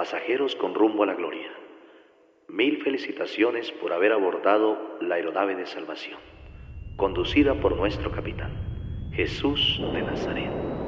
pasajeros con rumbo a la gloria. Mil felicitaciones por haber abordado la aeronave de salvación, conducida por nuestro capitán, Jesús de Nazaret.